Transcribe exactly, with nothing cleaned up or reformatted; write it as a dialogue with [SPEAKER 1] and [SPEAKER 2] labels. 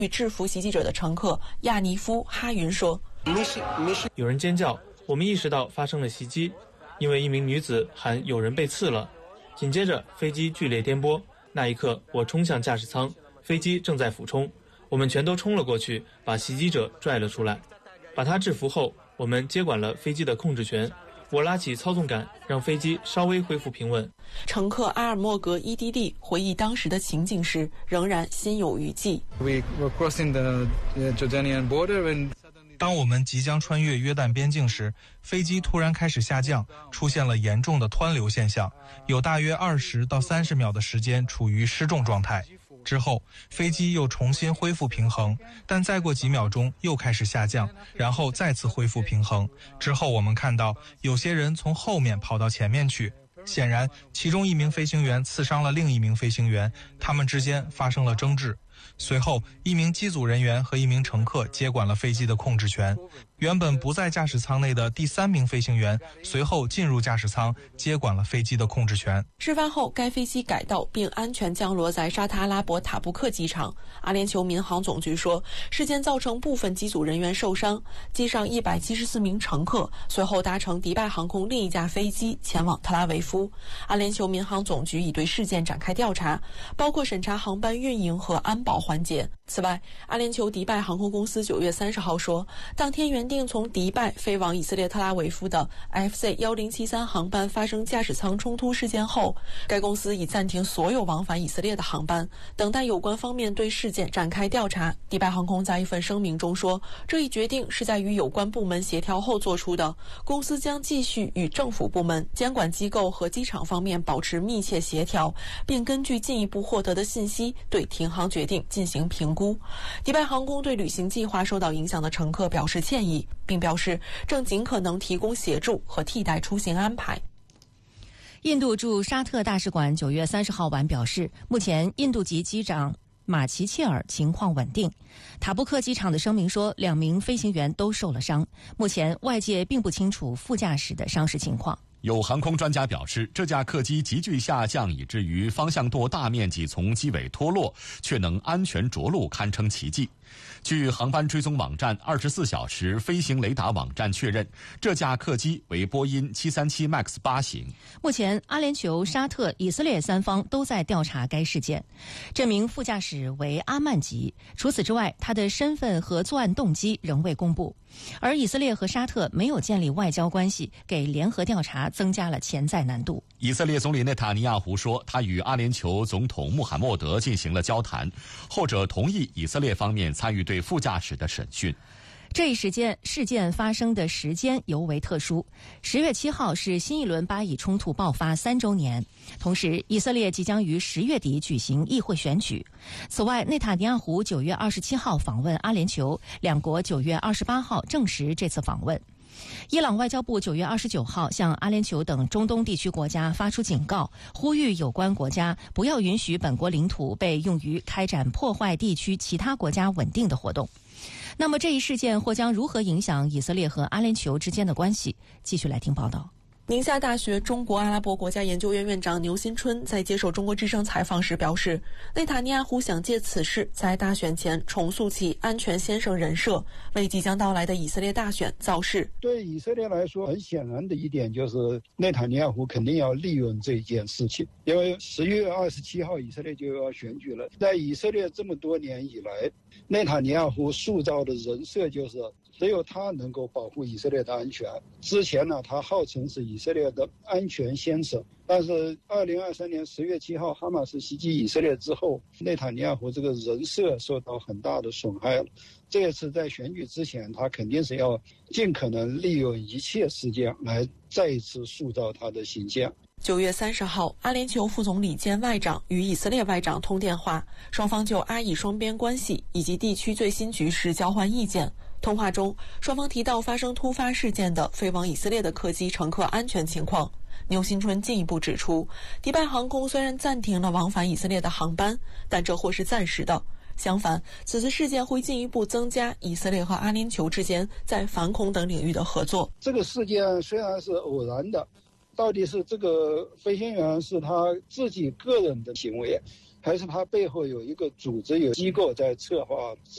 [SPEAKER 1] 与制服袭击者的乘客亚尼夫·哈云说：“
[SPEAKER 2] 有人尖叫，我们意识到发生了袭击，因为一名女子喊有人被刺了。紧接着飞机剧烈颠簸，那一刻我冲向驾驶舱，飞机正在俯冲，我们全都冲了过去，把袭击者拽了出来。把他制服后，我们接管了飞机的控制权。我拉起操纵杆，让飞机稍微恢复平稳。”
[SPEAKER 1] 乘客阿尔莫格伊蒂蒂回忆当时的情景时，仍然心有余悸。
[SPEAKER 3] 当我们即将穿越约旦边境时，飞机突然开始下降，出现了严重的湍流现象，有大约二十到三十秒的时间处于失重状态。之后飞机又重新恢复平衡，但再过几秒钟又开始下降，然后再次恢复平衡。之后我们看到有些人从后面跑到前面去，显然其中一名飞行员刺伤了另一名飞行员，他们之间发生了争执。随后一名机组人员和一名乘客接管了飞机的控制权，原本不在驾驶舱内的第三名飞行员随后进入驾驶舱接管了飞机的控制权。
[SPEAKER 1] 事发后，该飞机改道并安全降落在沙特阿拉伯塔布克机场。阿联酋民航总局说，事件造成部分机组人员受伤，机上一百七十四名乘客随后搭乘迪拜航空另一架飞机前往特拉维夫。阿联酋民航总局已对事件展开调查，包括审查航班运营和安保环节。此外，阿联酋迪拜航空公司九月三十号说，当天原定从迪拜飞往以色列特拉维夫的 F C 一零七三航班发生驾驶舱冲突事件后，该公司已暂停所有往返以色列的航班，等待有关方面对事件展开调查。迪拜航空在一份声明中说，这一决定是在与有关部门协调后做出的，公司将继续与政府部门、监管机构和机场方面保持密切协调，并根据进一步获得的信息对停航决定进行评估。迪拜航空对旅行计划受到影响的乘客表示歉意，并表示正尽可能提供协助和替代出行安排。
[SPEAKER 4] 印度驻沙特大使馆九月三十号晚表示，目前印度籍机长马齐切尔情况稳定。塔布克机场的声明说，两名飞行员都受了伤，目前外界并不清楚副驾驶的伤势情况。
[SPEAKER 5] 有航空专家表示，这架客机急剧下降，以至于方向舵大面积从机尾脱落，却能安全着陆，堪称奇迹。据航班追踪网站二十四小时飞行雷达网站确认，这架客机为波音七三七 MAX 八型。
[SPEAKER 4] 目前，阿联酋、沙特、以色列三方都在调查该事件。这名副驾驶为阿曼吉，除此之外，他的身份和作案动机仍未公布。而以色列和沙特没有建立外交关系，给联合调查增加了潜在难度。
[SPEAKER 5] 以色列总理内塔尼亚胡说，他与阿联酋总统穆罕默德进行了交谈，后者同意以色列方面参与对副驾驶的审讯。
[SPEAKER 4] 这一事件事件发生的时间尤为特殊，十月七号是新一轮巴以冲突爆发三周年，同时以色列即将于十月底举行议会选举。此外，内塔尼亚胡九月二十七号访问阿联酋，两国九月二十八号证实这次访问。伊朗外交部九月二十九号向阿联酋等中东地区国家发出警告，呼吁有关国家不要允许本国领土被用于开展破坏地区其他国家稳定的活动。那么这一事件或将如何影响以色列和阿联酋之间的关系？继续来听报道。
[SPEAKER 1] 宁夏大学中国阿拉伯国家研究院院长牛新春在接受中国之声采访时表示，内塔尼亚胡想借此事在大选前重塑其安全先生人设，为即将到来的以色列大选造势。
[SPEAKER 6] 对以色列来说，很显然的一点就是内塔尼亚胡肯定要利用这件事情，因为十一月二十七号以色列就要选举了。在以色列这么多年以来，内塔尼亚胡塑造的人设就是只有他能够保护以色列的安全。之前呢，他号称是以色列的安全先生，但是二零二三年十月七号哈马斯袭击以色列之后，内塔尼亚胡这个人设受到很大的损害了。这一次在选举之前，他肯定是要尽可能利用一切事件来再一次塑造他的形象。
[SPEAKER 1] 九月三十号，阿联酋副总理兼外长与以色列外长通电话，双方就阿以双边关系以及地区最新局势交换意见。通话中，双方提到发生突发事件的飞往以色列的客机乘客安全情况。牛新春进一步指出，迪拜航空虽然暂停了往返以色列的航班，但这或是暂时的。相反，此次事件会进一步增加以色列和阿联酋之间在反恐等领域的合作。
[SPEAKER 6] 这个事件虽然是偶然的，到底是这个飞行员是他自己个人的行为，还是他背后有一个组织、有机构在策划